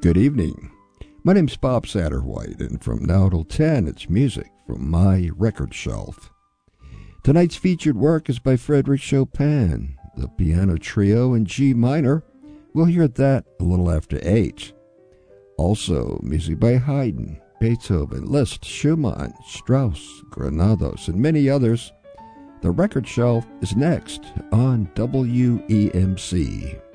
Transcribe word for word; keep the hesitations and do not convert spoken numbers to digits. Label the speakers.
Speaker 1: Good evening. My name's Bob Satterwhite, and from now till ten, it's music from my record shelf. Tonight's featured work is by Frédéric Chopin, the piano trio in G minor. We'll hear that a little after eight. Also, music by Haydn, Beethoven, Liszt, Schumann, Strauss, Granados, and many others. The record shelf is next on W E M C.